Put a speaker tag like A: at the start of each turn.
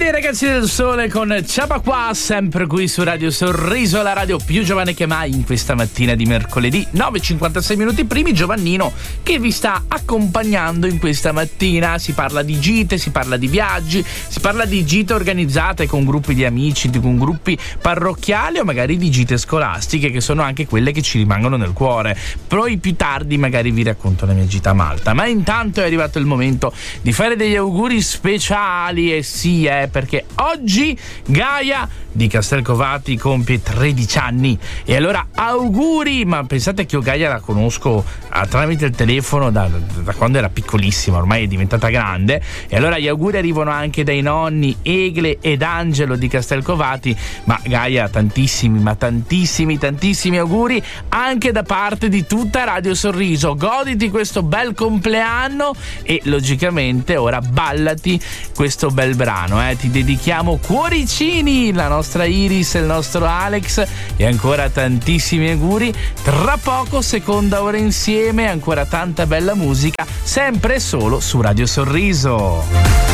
A: dei ragazzi del sole con Ciapa qua, sempre qui su Radio Sorriso, la radio più giovane che mai in questa mattina di mercoledì 9:56 minuti primi. Giovannino che vi sta accompagnando in questa mattina. Si parla di gite, si parla di viaggi, si parla di gite organizzate con gruppi di amici, con gruppi parrocchiali o magari di gite scolastiche, che sono anche quelle che ci rimangono nel cuore. Poi più tardi magari vi racconto la mia gita a Malta, ma intanto è arrivato il momento di fare degli auguri speciali. E sì, perché oggi Gaia di Castelcovati compie 13 anni e allora auguri. Ma pensate che io Gaia la conosco tramite il telefono da quando era piccolissima, ormai è diventata grande, e allora gli auguri arrivano anche dai nonni Egle ed Angelo di Castelcovati. Ma Gaia, tantissimi auguri anche da parte di tutta Radio Sorriso. Goditi questo bel compleanno e logicamente ora ballati questo bel brano. Ti dedichiamo cuoricini, la nostra Iris e il nostro Alex, e ancora tantissimi auguri. Tra poco seconda ora insieme, ancora tanta bella musica, sempre e solo su Radio Sorriso.